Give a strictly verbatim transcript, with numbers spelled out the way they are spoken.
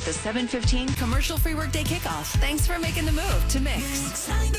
the seven fifteen commercial-free workday kickoff. Thanks for making the move to Mix.